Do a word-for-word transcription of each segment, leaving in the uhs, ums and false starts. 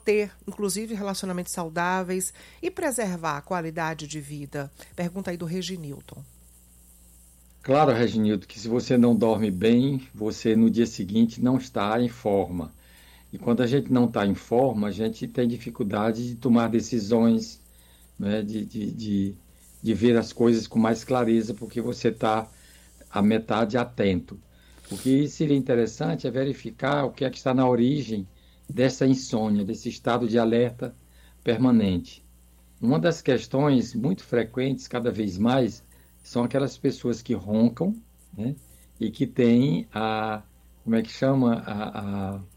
manter, inclusive, relacionamentos saudáveis e preservar a qualidade de vida? Pergunta aí do Reginilton. Claro, Reginildo, que se você não dorme bem, você no dia seguinte não está em forma. E quando a gente não está em forma, a gente tem dificuldade de tomar decisões, né, de, de, de, de ver as coisas com mais clareza, porque você está a metade atento. O que seria interessante é verificar o que é que está na origem dessa insônia, desse estado de alerta permanente. Uma das questões muito frequentes, cada vez mais, são aquelas pessoas que roncam, né, e que têm a, como é que chama, a, a,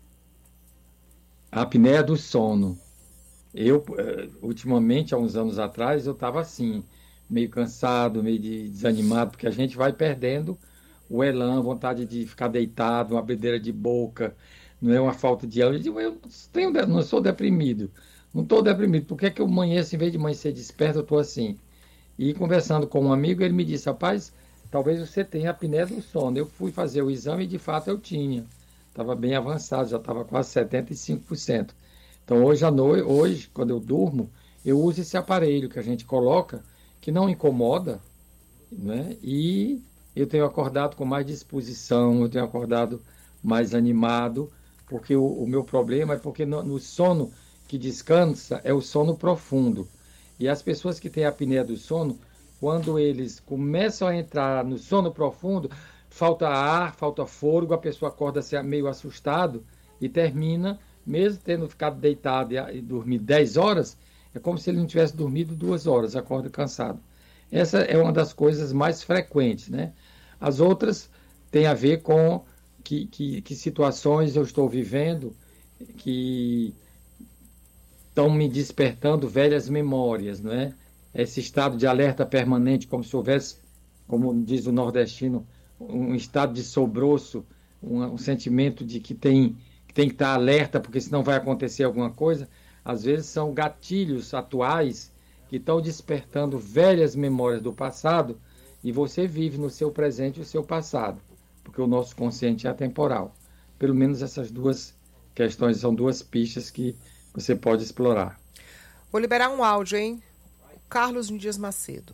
a apneia do sono. Eu, eh, ultimamente, há uns anos atrás, eu estava assim, meio cansado, meio de- desanimado, porque a gente vai perdendo o elan, vontade de ficar deitado, uma bebedeira de boca, não é uma falta de ar. Eu digo, eu não tenho, de- não sou deprimido, não estou deprimido. Por que é que eu amanheço, em vez de amanhecer desperto, eu estou assim? E conversando com um amigo, ele me disse, rapaz, talvez você tenha apneia do sono. Eu fui fazer o exame e, de fato, eu tinha. Estava bem avançado, já estava quase setenta e cinco por cento. Então, hoje à noite, hoje, quando eu durmo, eu uso esse aparelho que a gente coloca, que não incomoda, né? E eu tenho acordado com mais disposição, eu tenho acordado mais animado, porque o, o meu problema é porque no, no sono que descansa é o sono profundo. E as pessoas que têm apneia do sono, quando eles começam a entrar no sono profundo, falta ar, falta fôlego, a pessoa acorda assim, meio assustado e termina, mesmo tendo ficado deitado e, e dormido dez horas, é como se ele não tivesse dormido duas horas, acorda cansado. Essa é uma das coisas mais frequentes, né? As outras têm a ver com que, que, que situações eu estou vivendo que estão me despertando velhas memórias, não é? Esse estado de alerta permanente, como se houvesse, como diz o nordestino, um estado de sobroço, um, um sentimento de que tem, que tem que estar alerta, porque senão vai acontecer alguma coisa. Às vezes são gatilhos atuais que estão despertando velhas memórias do passado e você vive no seu presente o seu passado, porque o nosso consciente é atemporal. Pelo menos essas duas questões são duas pistas que você pode explorar. Vou liberar um áudio, hein? Carlos Dias Macedo.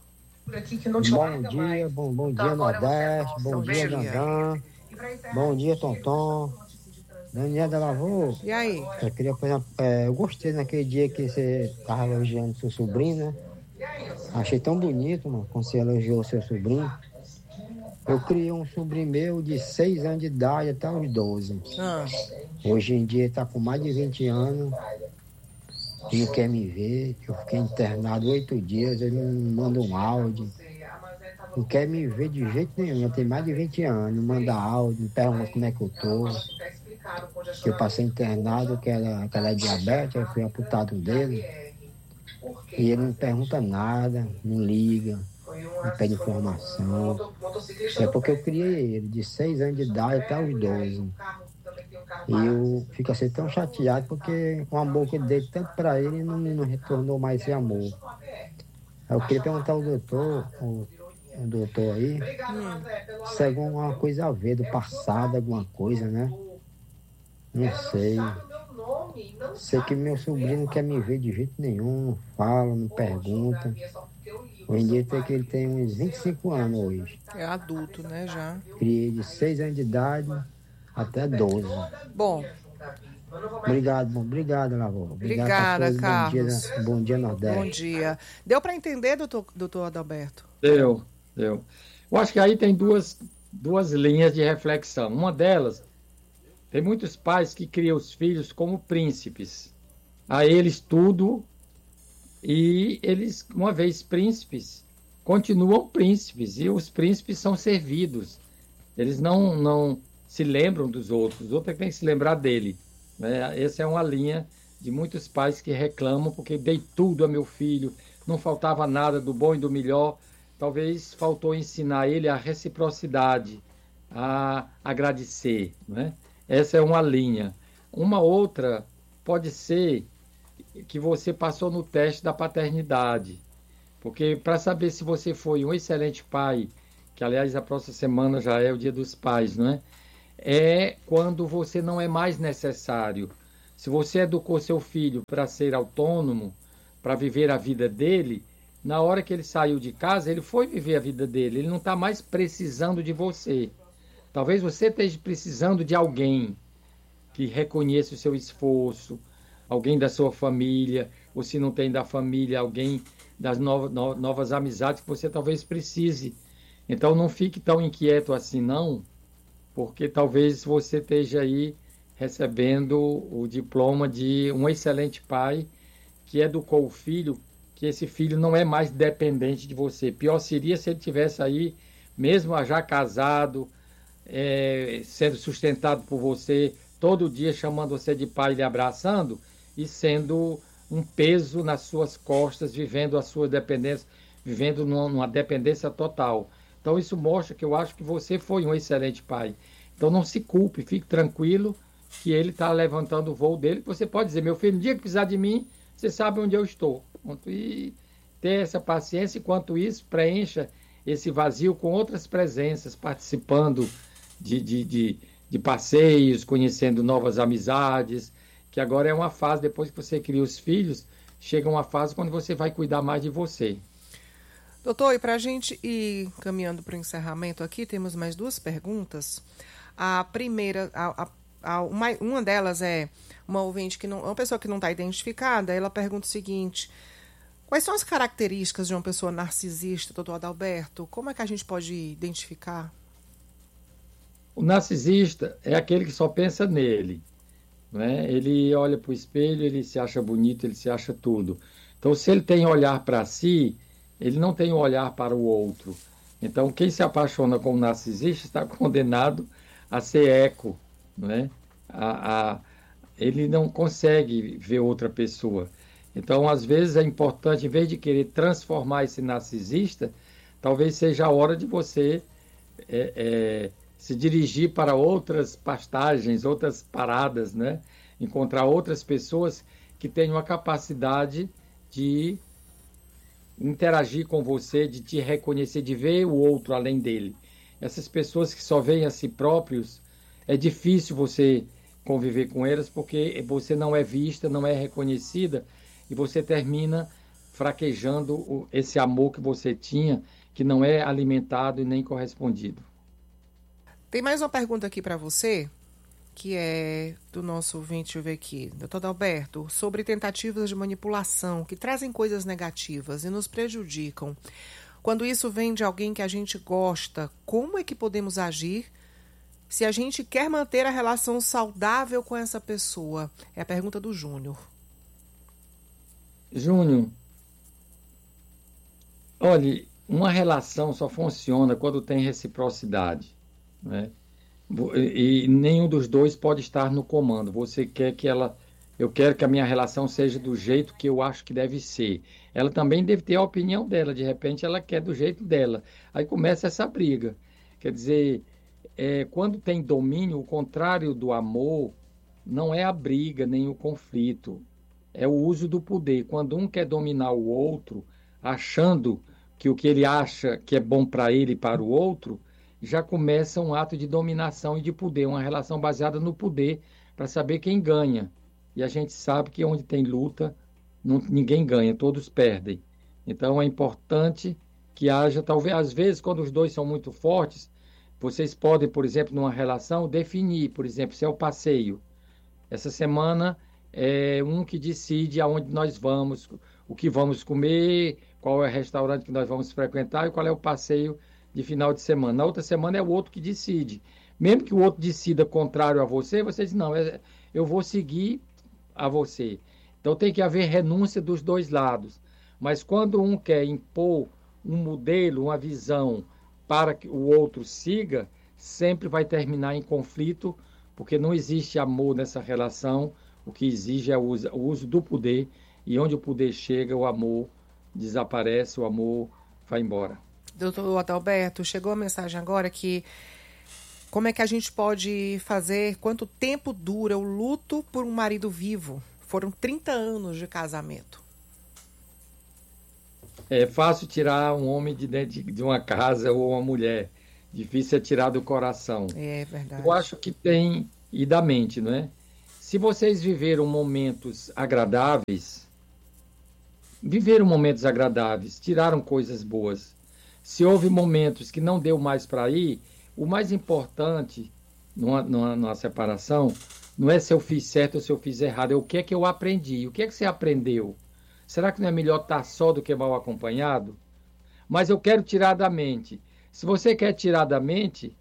Bom dia, bom, bom dia Nordeste, bom dia Dandan, bom dia Tonton, Daniel da Lavô. E aí? Eu queria fazer, é, eu gostei naquele dia que você estava elogiando seu sobrinho, né? Achei tão bonito, mano, quando você elogiou seu sobrinho. Eu criei um sobrinho meu de seis anos de idade até os doze. Ah. Hoje em dia ele está com mais de vinte anos. Ele não quer me ver, eu fiquei internado oito dias, ele me manda um áudio. Não quer me ver de jeito nenhum, eu tenho mais de vinte anos, me manda áudio, me pergunta como é que eu tô. Que eu passei internado, que ela, que ela é diabética, eu fui amputado dele. E ele não pergunta nada, não liga, não pede informação. É porque eu criei ele de seis anos de idade até os doze. E eu fico assim tão chateado porque o amor que ele deu tanto para ele não, não retornou mais esse amor. Eu queria perguntar ao doutor, o, o doutor aí, hum. se é alguma coisa a ver do passado, alguma coisa, né? Não sei. Sei que meu sobrinho não quer me ver de jeito nenhum, não fala, não pergunta. Hoje em dia ele tem uns vinte e cinco anos hoje. É adulto, né, já? Criei de seis anos de idade até doze. Bom. Obrigado, bom, obrigado, Lavô. Obrigada, Carlos. Bom dia, bom dia, Nordeste. Bom dia. Deu para entender, doutor, doutor Adalberto? Deu, deu. Eu acho que aí tem duas, duas linhas de reflexão. Uma delas, tem muitos pais que criam os filhos como príncipes. A eles tudo, e eles, uma vez príncipes, continuam príncipes, e os príncipes são servidos. Eles não, não se lembram dos outros, os outros é que tem que se lembrar dele. Né? Essa é uma linha de muitos pais que reclamam porque dei tudo a meu filho, não faltava nada do bom e do melhor. Talvez faltou ensinar ele a reciprocidade, a agradecer. Né? Essa é uma linha. Uma outra pode ser que você passou no teste da paternidade. Porque para saber se você foi um excelente pai, que aliás a próxima semana já é o Dia dos Pais, não é? É quando você não é mais necessário. Se você educou seu filho para ser autônomo, para viver a vida dele, na hora que ele saiu de casa, ele foi viver a vida dele. Ele não está mais precisando de você. Talvez você esteja precisando de alguém que reconheça o seu esforço, alguém da sua família, ou se não tem da família, alguém das novas, novas amizades que você talvez precise. Então não fique tão inquieto assim não, porque talvez você esteja aí recebendo o diploma de um excelente pai que educou o filho, que esse filho não é mais dependente de você. Pior seria se ele tivesse aí, mesmo já casado, é, sendo sustentado por você, todo dia chamando você de pai e lhe abraçando, e sendo um peso nas suas costas, vivendo a sua dependência, vivendo numa, numa dependência total. Então isso mostra que eu acho que você foi um excelente pai. Então não se culpe, fique tranquilo que ele está levantando o voo dele. Você pode dizer, meu filho, no dia que precisar de mim, você sabe onde eu estou. E ter essa paciência, enquanto isso, preencha esse vazio com outras presenças, participando de, de, de, de passeios, conhecendo novas amizades, que agora é uma fase, depois que você cria os filhos, chega uma fase quando você vai cuidar mais de você. Doutor, e para a gente ir caminhando para o encerramento aqui, temos mais duas perguntas. A primeira, a, a, a, uma, uma delas é uma ouvinte, que não, uma pessoa que não está identificada, ela pergunta o seguinte: quais são as características de uma pessoa narcisista, doutor Adalberto? Como é que a gente pode identificar? O narcisista é aquele que só pensa nele, né? Ele olha para o espelho, ele se acha bonito, ele se acha tudo. Então, se ele tem olhar para si, ele não tem olhar para o outro. Então, quem se apaixona com o narcisista está condenado a ser eco, né? A, a, ele não consegue ver outra pessoa. Então, às vezes é importante, em vez de querer transformar esse narcisista, talvez seja a hora de você é, é, se dirigir para outras pastagens, outras paradas, né? Encontrar outras pessoas que tenham a capacidade de interagir com você, de te reconhecer, de ver o outro além dele. Essas pessoas que só veem a si próprios, é difícil você conviver com elas, porque você não é vista, não é reconhecida, e você termina fraquejando esse amor que você tinha, que não é alimentado e nem correspondido. Tem mais uma pergunta aqui para você, que é do nosso ouvinte, deixa eu ver aqui, doutor Adalberto, sobre tentativas de manipulação que trazem coisas negativas e nos prejudicam. Quando isso vem de alguém que a gente gosta, como é que podemos agir se a gente quer manter a relação saudável com essa pessoa? É a pergunta do Júnior. Júnior, olhe, uma relação só funciona quando tem reciprocidade, né? E nenhum dos dois pode estar no comando. Você quer que ela... Eu quero que a minha relação seja do jeito que eu acho que deve ser. Ela também deve ter a opinião dela. De repente, ela quer do jeito dela. Aí começa essa briga. Quer dizer, é, quando tem domínio, o contrário do amor não é a briga nem o conflito. É o uso do poder. Quando um quer dominar o outro, achando que o que ele acha que é bom para ele e para o outro, já começa um ato de dominação e de poder, uma relação baseada no poder, para saber quem ganha. E a gente sabe que onde tem luta, não, ninguém ganha, todos perdem. Então é importante que haja, talvez, às vezes, quando os dois são muito fortes, vocês podem, por exemplo, numa relação, definir, por exemplo, se é o passeio. Essa semana é um que decide aonde nós vamos, o que vamos comer, qual é o restaurante que nós vamos frequentar e qual é o passeio de final de semana. Na outra semana é o outro que decide. Mesmo que o outro decida contrário a você, você diz, não, eu vou seguir a você. Então tem que haver renúncia dos dois lados. Mas quando um quer impor um modelo, uma visão para que o outro siga, sempre vai terminar em conflito, porque não existe amor nessa relação. O que exige é o uso, o uso do poder, e onde o poder chega, o amor desaparece, o amor vai embora. Doutor Adalberto, chegou a mensagem agora que como é que a gente pode fazer, quanto tempo dura o luto por um marido vivo? Foram trinta anos de casamento. É fácil tirar um homem de dentro de uma casa ou uma mulher. Difícil é tirar do coração. É verdade. Eu acho que tem, e da mente, não é? se vocês viveram momentos agradáveis, viveram momentos agradáveis, tiraram coisas boas. Se houve momentos que não deu mais para ir, o mais importante numa, numa, numa separação não é se eu fiz certo ou se eu fiz errado, é o que é que eu aprendi. O que é que você aprendeu? Será que não é melhor estar só do que mal acompanhado? Mas eu quero tirar da mente. Se você quer tirar da mente,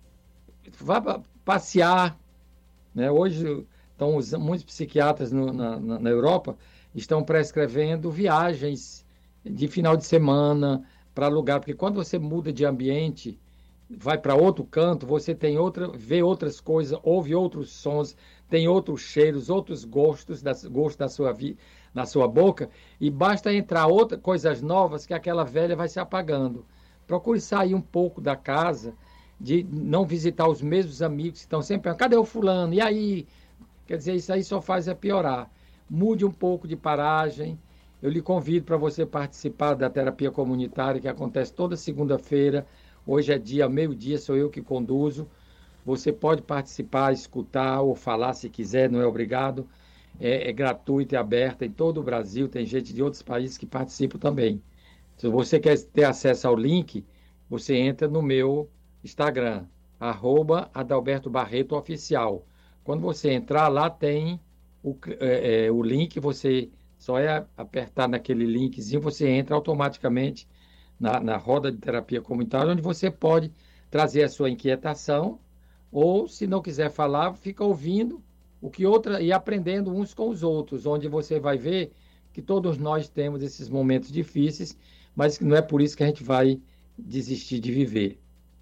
vá passear. Né? Hoje, estão, muitos psiquiatras no, na, na Europa estão prescrevendo viagens de final de semana para lugar, porque quando você muda de ambiente, vai para outro canto, você tem outra, vê outras coisas, ouve outros sons, tem outros cheiros, outros gostos, das, gostos da sua vida, na sua boca, e basta entrar outras coisas novas que aquela velha vai se apagando. Procure sair um pouco da casa, de não visitar os mesmos amigos que estão sempre, cadê o fulano? E aí? Quer dizer, isso aí só faz é piorar. Mude um pouco de paragem. Eu lhe convido para você participar da terapia comunitária, que acontece toda segunda-feira. Hoje é dia, meio-dia, sou eu que conduzo. Você pode participar, escutar ou falar se quiser, não é obrigado. É, é gratuito e aberto em todo o Brasil. Tem gente de outros países que participam também. Se você quer ter acesso ao link, você entra no meu Instagram, arroba Adalberto Barreto Oficial. Quando você entrar, lá tem o, é, é, o link, você só é apertar naquele linkzinho, você entra automaticamente na, na roda de terapia comunitária, onde você pode trazer a sua inquietação, ou, se não quiser falar, fica ouvindo o que outra e aprendendo uns com os outros, onde você vai ver que todos nós temos esses momentos difíceis, mas que não é por isso que a gente vai desistir de viver.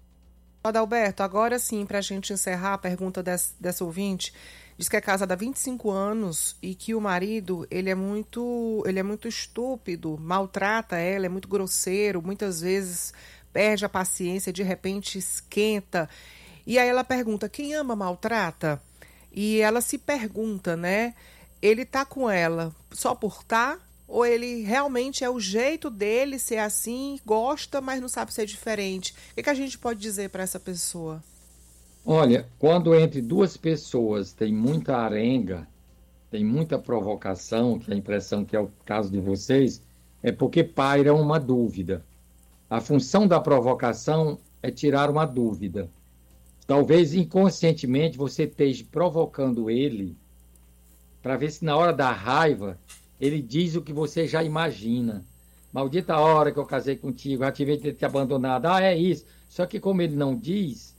Adalberto, agora sim, para a gente encerrar a pergunta dessa, dessa ouvinte, diz que é casada há vinte e cinco anos e que o marido, ele é muito, ele é muito estúpido, maltrata ela, é muito grosseiro, muitas vezes perde a paciência, de repente esquenta. E aí ela pergunta, quem ama maltrata? E ela se pergunta, né? Ele tá com ela só por tá? Ou ele realmente é o jeito dele ser assim, gosta, mas não sabe ser diferente? O que, que a gente pode dizer para essa pessoa? Olha, quando entre duas pessoas tem muita arenga, tem muita provocação, que é a impressão que é o caso de vocês, é porque paira uma dúvida. A função da provocação é tirar uma dúvida. Talvez inconscientemente você esteja provocando ele para ver se na hora da raiva ele diz o que você já imagina. Maldita hora que eu casei contigo, já tive de ter te abandonado. Ah, é isso. Só que como ele não diz,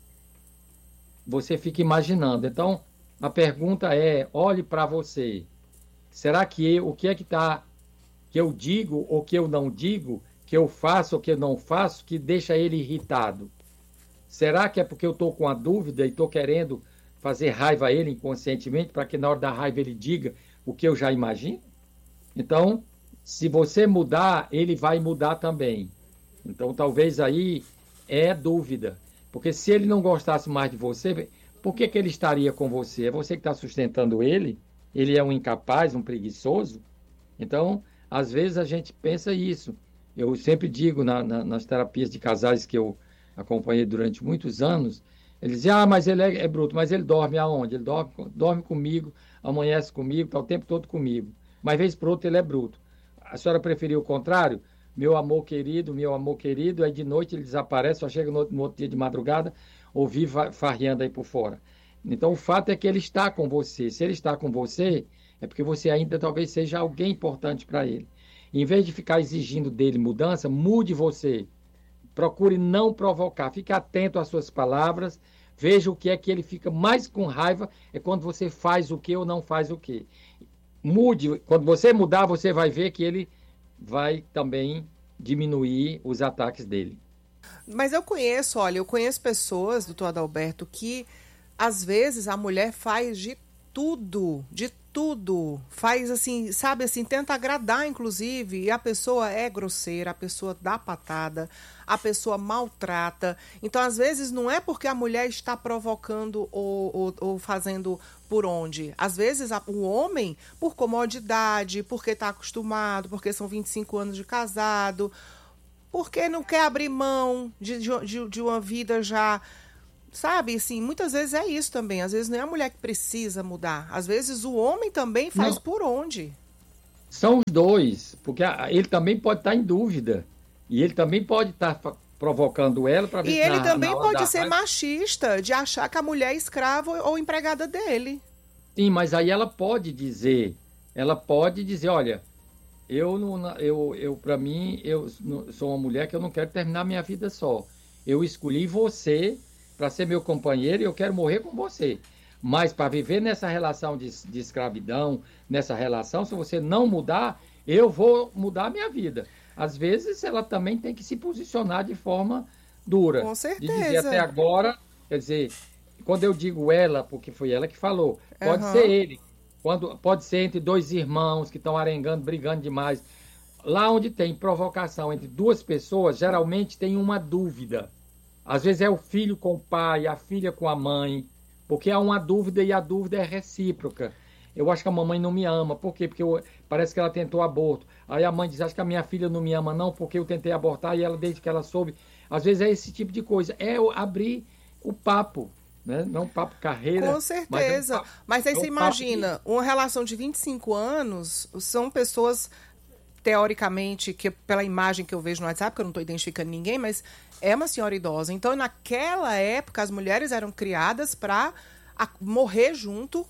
você fica imaginando. Então, a pergunta é, olhe para você. Será que eu, o que é que está, que eu digo ou que eu não digo, que eu faço ou que eu não faço, que deixa ele irritado? Será que é porque eu estou com a dúvida e estou querendo fazer raiva a ele inconscientemente, para que na hora da raiva ele diga o que eu já imagino? Então, se você mudar, ele vai mudar também. Então, talvez aí é dúvida. Porque se ele não gostasse mais de você, por que, que ele estaria com você? É você que está sustentando ele? Ele é um incapaz, um preguiçoso? Então, às vezes a gente pensa isso. Eu sempre digo na, na, nas terapias de casais que eu acompanhei durante muitos anos, eles dizem, ah, mas ele é, é bruto, mas ele dorme aonde? Ele dorme, dorme comigo, amanhece comigo, está o tempo todo comigo. Mas, vez por outra, ele é bruto. A senhora preferiu o contrário? Meu amor querido, meu amor querido, aí de noite ele desaparece, só chega no outro, no outro dia de madrugada, ou vive farreando aí por fora. Então, o fato é que ele está com você. Se ele está com você, é porque você ainda talvez seja alguém importante para ele. Em vez de ficar exigindo dele mudança, mude você. Procure não provocar. Fique atento às suas palavras. Veja o que é que ele fica mais com raiva, é quando você faz o que ou não faz o que. Mude, quando você mudar, você vai ver que ele vai também diminuir os ataques dele. Mas eu conheço, olha, eu conheço pessoas, doutor Adalberto, que às vezes a mulher faz de tudo, de tudo, faz assim, sabe assim, tenta agradar inclusive, e a pessoa é grosseira, a pessoa dá patada, a pessoa maltrata. Então, às vezes, não é porque a mulher está provocando ou, ou, ou fazendo por onde. Às vezes, a, o homem, por comodidade, porque está acostumado, porque são vinte e cinco anos de casado, porque não quer abrir mão de, de, de uma vida já Sabe, assim, muitas vezes é isso também. Às vezes não é a mulher que precisa mudar. Às vezes o homem também faz não. por onde. São os dois, porque ele também pode estar em dúvida. E ele também pode estar provocando ela para ver E se ele na, também na pode da... ser machista, de achar que a mulher é escrava ou empregada dele. Sim, mas aí ela pode dizer, ela pode dizer, olha, eu, não, eu, eu para mim, eu sou uma mulher que eu não quero terminar minha vida só. Eu escolhi você para ser meu companheiro e eu quero morrer com você. Mas para viver nessa relação de, de escravidão, nessa relação, se você não mudar, eu vou mudar a minha vida. Às vezes ela também tem que se posicionar de forma dura. Com certeza. De dizer até agora, quer dizer, quando eu digo ela, porque foi ela que falou, pode uhum. ser ele, quando, pode ser entre dois irmãos que estão arengando, brigando demais. Lá onde tem provocação entre duas pessoas, geralmente tem uma dúvida. Às vezes é o filho com o pai, a filha com a mãe, porque há uma dúvida e a dúvida é recíproca. Eu acho que a mamãe não me ama. Por quê? Porque eu, parece que ela tentou aborto. Aí a mãe diz, acho que a minha filha não me ama não, porque eu tentei abortar e ela, desde que ela soube. Às vezes é esse tipo de coisa. É abrir o papo, né? Não papo carreira. Com certeza. Mas, é um papo, mas aí é um você imagina, de... uma relação de vinte e cinco anos, são pessoas, teoricamente, que pela imagem que eu vejo no WhatsApp, que eu não estou identificando ninguém, mas é uma senhora idosa. Então, naquela época, as mulheres eram criadas para... a morrer junto,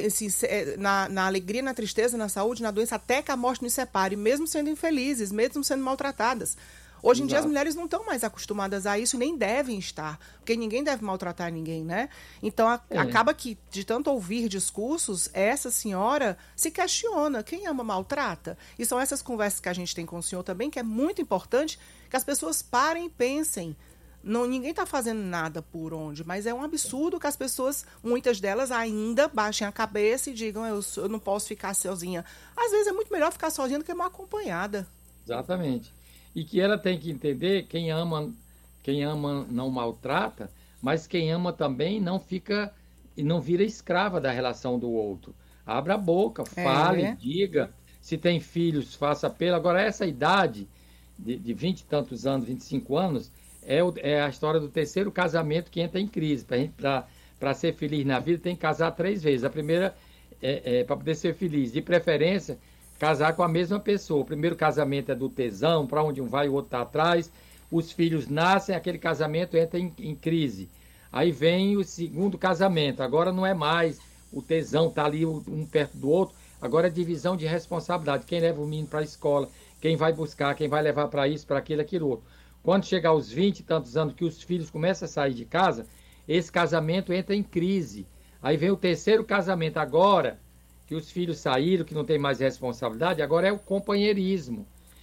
na, na alegria, na tristeza, na saúde, na doença, até que a morte nos separe, mesmo sendo infelizes, mesmo sendo maltratadas. Hoje em Exato. dia as mulheres não estão mais acostumadas a isso, nem devem estar, porque ninguém deve maltratar ninguém, né? Então a, é. acaba que, de tanto ouvir discursos, essa senhora se questiona, quem ama maltrata? E são essas conversas que a gente tem com o senhor também, que é muito importante que as pessoas parem e pensem. Não, ninguém está fazendo nada por onde, mas é um absurdo que as pessoas, muitas delas ainda baixem a cabeça e digam, eu, eu não posso ficar sozinha. Às vezes é muito melhor ficar sozinha do que mal acompanhada. Exatamente. E que ela tem que entender, quem ama, quem ama não maltrata, mas quem ama também não fica e não vira escrava da relação do outro. Abra a boca, fale, é. diga. Se tem filhos, faça apelo. Agora, essa idade de, de vinte e tantos anos, vinte e cinco anos, É, o, é a história do terceiro casamento que entra em crise. Para ser feliz na vida, tem que casar três vezes. A primeira é, é para poder ser feliz. De preferência, casar com a mesma pessoa. O primeiro casamento é do tesão, para onde um vai, o outro está atrás. Os filhos nascem, aquele casamento entra em, em crise. Aí vem o segundo casamento. Agora não é mais o tesão, está ali um perto do outro. Agora é divisão de responsabilidade. Quem leva o menino para a escola, quem vai buscar, quem vai levar para isso, para aquilo, aquilo outro. Quando chegar aos vinte e tantos anos que os filhos começam a sair de casa, esse casamento entra em crise. Aí vem o terceiro casamento. Agora que os filhos saíram, que não tem mais responsabilidade, agora é o companheirismo.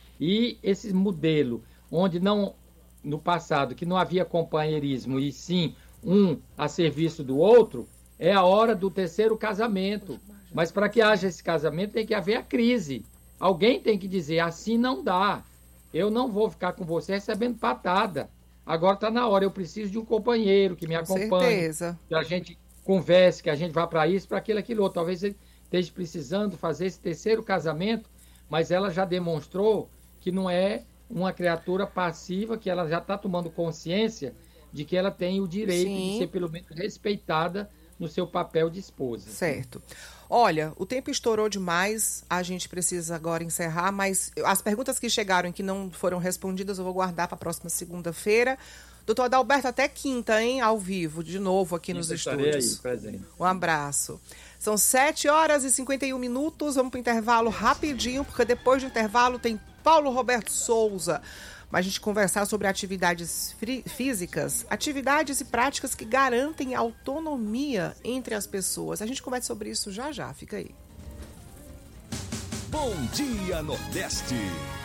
E esse modelo, onde não, no passado, que não havia companheirismo, e sim um a serviço do outro, é a hora do terceiro casamento. Mas para que haja esse casamento, tem que haver a crise. Alguém tem que dizer, assim não dá. Eu não vou ficar com você recebendo patada. Agora está na hora, eu preciso de um companheiro que me acompanhe. Com certeza. Que a gente converse, que a gente vá para isso, para aquilo, aquilo outro. Talvez ele esteja precisando fazer esse terceiro casamento, mas ela já demonstrou que não é uma criatura passiva, que ela já está tomando consciência de que ela tem o direito Sim. de ser, pelo menos, respeitada no seu papel de esposa. Certo. Olha, o tempo estourou demais, a gente precisa agora encerrar, mas as perguntas que chegaram e que não foram respondidas eu vou guardar para a próxima segunda-feira. Doutor Adalberto, até quinta, hein, ao vivo, de novo aqui nos estúdios. Aí, presente. Um abraço. São sete horas e cinquenta e um minutos, vamos para o intervalo rapidinho, porque depois do intervalo tem Paulo Roberto Souza, para a gente conversar sobre atividades físicas, atividades e práticas que garantem autonomia entre as pessoas. A gente conversa sobre isso já já, fica aí. Bom Dia Nordeste.